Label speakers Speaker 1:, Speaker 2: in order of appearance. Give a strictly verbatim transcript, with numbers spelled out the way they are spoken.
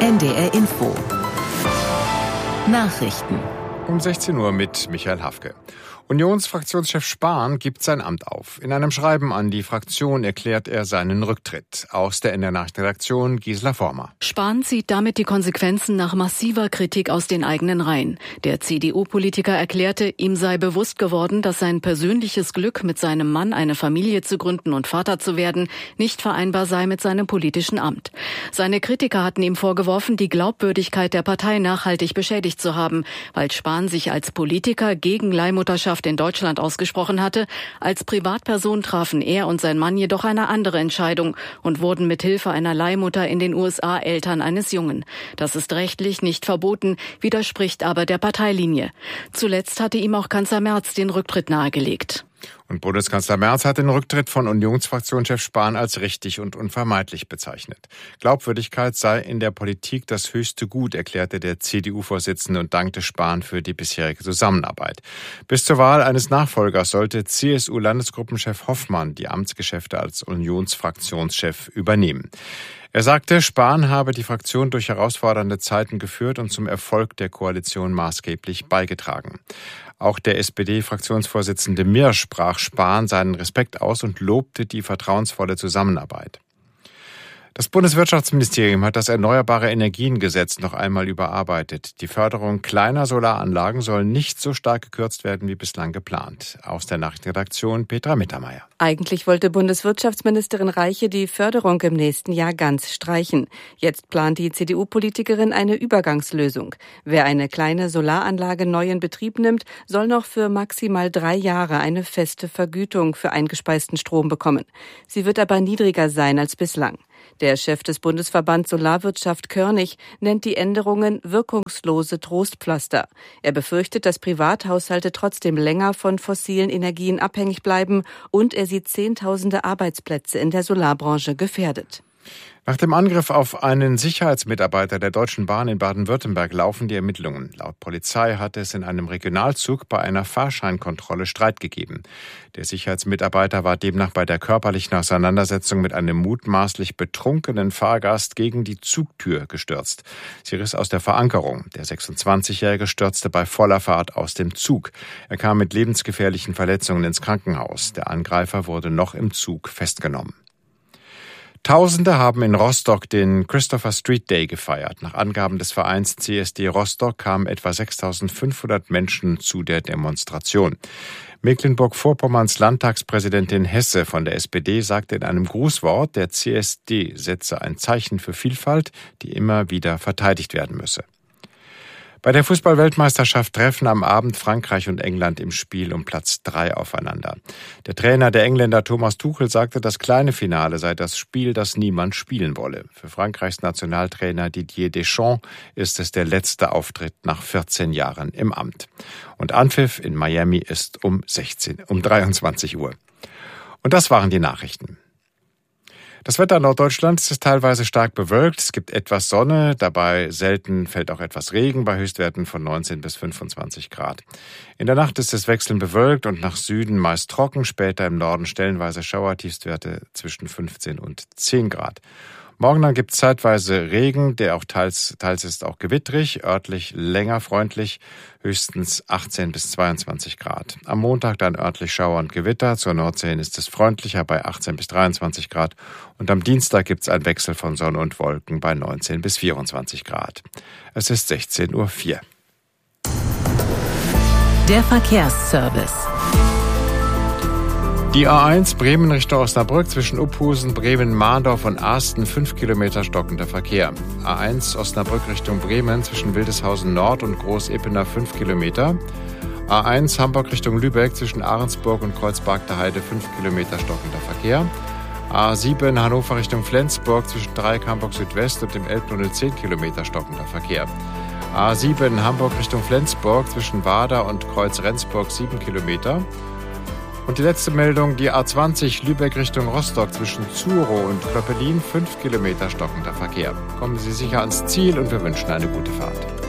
Speaker 1: N D R Info. Nachrichten.
Speaker 2: Um sechzehn Uhr mit Michael Hafke. Unionsfraktionschef Spahn gibt sein Amt auf. In einem Schreiben an die Fraktion erklärt er seinen Rücktritt. Aus der N D R-Nachrichtenredaktion Gisela Former.
Speaker 3: Spahn zieht damit die Konsequenzen nach massiver Kritik aus den eigenen Reihen. Der C D U-Politiker erklärte, ihm sei bewusst geworden, dass sein persönliches Glück, mit seinem Mann eine Familie zu gründen und Vater zu werden, nicht vereinbar sei mit seinem politischen Amt. Seine Kritiker hatten ihm vorgeworfen, die Glaubwürdigkeit der Partei nachhaltig beschädigt zu haben, weil Spahn sich als Politiker gegen Leihmutterschaft in Deutschland ausgesprochen hatte. Als Privatperson trafen er und sein Mann jedoch eine andere Entscheidung und wurden mit Hilfe einer Leihmutter in den U S A Eltern eines Jungen. Das ist rechtlich nicht verboten, widerspricht aber der Parteilinie. Zuletzt hatte ihm auch Kanzler Merz den Rücktritt nahegelegt.
Speaker 2: Und Bundeskanzler Merz hat den Rücktritt von Unionsfraktionschef Spahn als richtig und unvermeidlich bezeichnet. Glaubwürdigkeit sei in der Politik das höchste Gut, erklärte der C D U-Vorsitzende und dankte Spahn für die bisherige Zusammenarbeit. Bis zur Wahl eines Nachfolgers sollte C S U-Landesgruppenchef Hoffmann die Amtsgeschäfte als Unionsfraktionschef übernehmen. Er sagte, Spahn habe die Fraktion durch herausfordernde Zeiten geführt und zum Erfolg der Koalition maßgeblich beigetragen. Auch der S P D-Fraktionsvorsitzende Mirsch sprach Spahn seinen Respekt aus und lobte die vertrauensvolle Zusammenarbeit. Das Bundeswirtschaftsministerium hat das Erneuerbare-Energien-Gesetz noch einmal überarbeitet. Die Förderung kleiner Solaranlagen soll nicht so stark gekürzt werden wie bislang geplant. Aus der Nachrichtenredaktion Petra Mittermeier.
Speaker 4: Eigentlich wollte Bundeswirtschaftsministerin Reiche die Förderung im nächsten Jahr ganz streichen. Jetzt plant die C D U-Politikerin eine Übergangslösung. Wer eine kleine Solaranlage neu in Betrieb nimmt, soll noch für maximal drei Jahre eine feste Vergütung für eingespeisten Strom bekommen. Sie wird aber niedriger sein als bislang. Der Chef des Bundesverbands Solarwirtschaft Körnig nennt die Änderungen wirkungslose Trostpflaster. Er befürchtet, dass Privathaushalte trotzdem länger von fossilen Energien abhängig bleiben und er sieht Zehntausende Arbeitsplätze in der Solarbranche gefährdet.
Speaker 2: Nach dem Angriff auf einen Sicherheitsmitarbeiter der Deutschen Bahn in Baden-Württemberg laufen die Ermittlungen. Laut Polizei hat es in einem Regionalzug bei einer Fahrscheinkontrolle Streit gegeben. Der Sicherheitsmitarbeiter war demnach bei der körperlichen Auseinandersetzung mit einem mutmaßlich betrunkenen Fahrgast gegen die Zugtür gestürzt. Sie riss aus der Verankerung. Der sechsundzwanzigjährige stürzte bei voller Fahrt aus dem Zug. Er kam mit lebensgefährlichen Verletzungen ins Krankenhaus. Der Angreifer wurde noch im Zug festgenommen. Tausende haben in Rostock den Christopher Street Day gefeiert. Nach Angaben des Vereins C S D Rostock kamen etwa sechstausendfünfhundert Menschen zu der Demonstration. Mecklenburg-Vorpommerns Landtagspräsidentin Hesse von der S P D sagte in einem Grußwort, der C S D setze ein Zeichen für Vielfalt, die immer wieder verteidigt werden müsse. Bei der Fußball-Weltmeisterschaft treffen am Abend Frankreich und England im Spiel um Platz drei aufeinander. Der Trainer der Engländer Thomas Tuchel sagte, das kleine Finale sei das Spiel, das niemand spielen wolle. Für Frankreichs Nationaltrainer Didier Deschamps ist es der letzte Auftritt nach vierzehn Jahren im Amt. Und Anpfiff in Miami ist um sechzehn, um dreiundzwanzig Uhr. Und das waren die Nachrichten. Das Wetter in Norddeutschland ist teilweise stark bewölkt. Es gibt etwas Sonne, dabei selten fällt auch etwas Regen bei Höchstwerten von neunzehn bis fünfundzwanzig Grad. In der Nacht ist es wechselnd bewölkt und nach Süden meist trocken, später im Norden stellenweise Schauer, Tiefstwerte zwischen fünfzehn und zehn Grad. Morgen dann gibt es zeitweise Regen, der auch teils, teils ist auch gewittrig, örtlich länger freundlich, höchstens achtzehn bis zweiundzwanzig Grad. Am Montag dann örtlich Schauer und Gewitter, zur Nordsee hin ist es freundlicher bei achtzehn bis dreiundzwanzig Grad und am Dienstag gibt es einen Wechsel von Sonne und Wolken bei neunzehn bis vierundzwanzig Grad. Es ist sechzehn Uhr vier.
Speaker 1: Der Verkehrsservice.
Speaker 2: Die A eins Bremen Richtung Osnabrück zwischen Uphusen, Bremen, Mahndorf und Asten fünf Kilometer stockender Verkehr. A eins Osnabrück Richtung Bremen zwischen Wildeshausen Nord und Groß-Epener fünf Kilometer. A eins Hamburg Richtung Lübeck zwischen Ahrensburg und Kreuzberg der Heide fünf Kilometer stockender Verkehr. A sieben Hannover Richtung Flensburg zwischen Dreieck Hamburg Südwest und dem Elbtunnel zehn Kilometer stockender Verkehr. A sieben Hamburg Richtung Flensburg zwischen Wader und Kreuz Rendsburg sieben Kilometer. Und die letzte Meldung, die A zwanzig Lübeck Richtung Rostock zwischen Zuro und Klöppelin fünf Kilometer stockender Verkehr. Kommen Sie sicher ans Ziel und wir wünschen eine gute Fahrt.